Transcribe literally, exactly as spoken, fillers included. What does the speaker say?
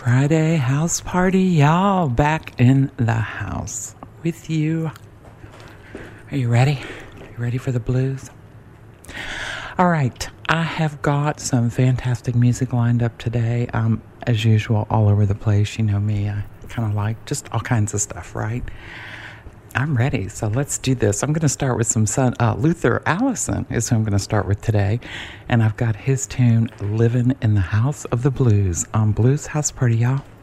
Friday house party, y'all. Back in the house with you. Are you ready? You ready for the blues? All right. I have got some fantastic music lined up today. Um, as usual, all over the place. You know me. I kind of like just all kinds of stuff, right? I'm ready, so let's do this. I'm going to start with some son. Uh, Luther Allison is who I'm going to start with today, and I've got his tune, Living in the House of the Blues, on Blues House Party, y'all.